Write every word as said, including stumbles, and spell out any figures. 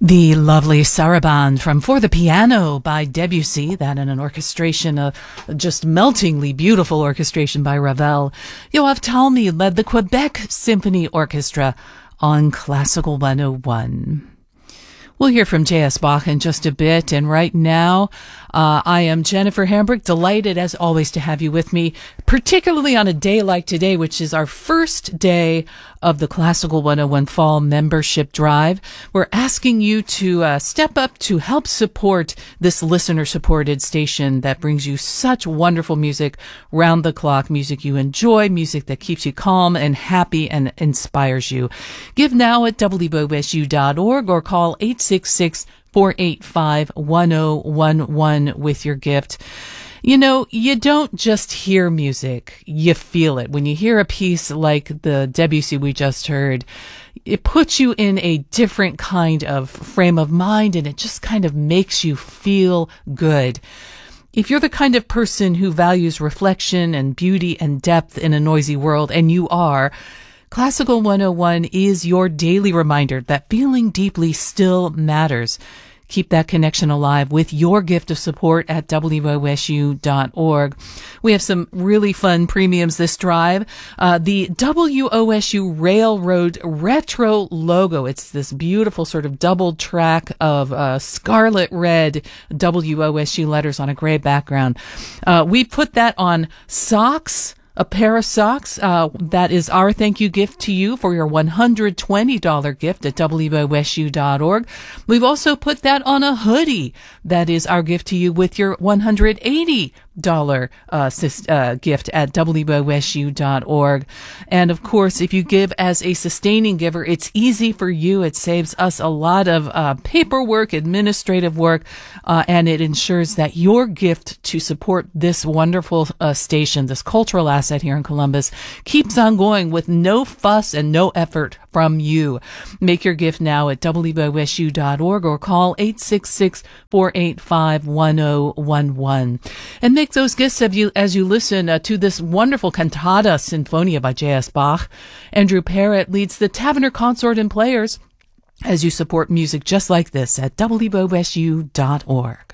The lovely Sarabande from For the Piano by Debussy, that in an orchestration, a just meltingly beautiful orchestration by Ravel. Yoav Talmy led the Quebec Symphony Orchestra on Classical one oh one. We'll hear from J S. Bach in just a bit, and right now, uh, I am Jennifer Hamburg, delighted as always to have you with me, particularly on a day like today, which is our first day of the Classical one oh one Fall Membership Drive. We're asking you to uh, step up to help support this listener-supported station that brings you such wonderful music round the clock, music you enjoy, music that keeps you calm and happy and inspires you. Give now at W O S U dot org or call eight six six, four eight five, one oh one one with your gift. You know, you don't just hear music, you feel it. When you hear a piece like the Debussy we just heard, it puts you in a different kind of frame of mind, and it just kind of makes you feel good. If you're the kind of person who values reflection and beauty and depth in a noisy world, and you are, Classical one oh one is your daily reminder that feeling deeply still matters. Keep that connection alive with your gift of support at W O S U dot org. We have some really fun premiums this drive. Uh, the W O S U Railroad Retro logo. It's this beautiful sort of double track of uh, scarlet red W O S U letters on a gray background. Uh, we put that on socks. A pair of socks, uh, that is our thank you gift to you for your one hundred twenty dollars gift at W O S U dot org. We've also put that on a hoodie. That is our gift to you with your one hundred eighty dollars uh, uh, gift at W O S U dot org. And of course, if you give as a sustaining giver, it's easy for you. It saves us a lot of uh, paperwork, administrative work, uh, and it ensures that your gift to support this wonderful uh, station, this cultural asset here in Columbus, keeps on going with no fuss and no effort from you. Make your gift now at W O S U dot org or call eight six six, four eight five, one oh one one. And make those gifts as you, as you listen uh, to this wonderful cantata sinfonia by J S. Bach. Andrew Parrott leads the Taverner Consort and Players as you support music just like this at W O S U dot org.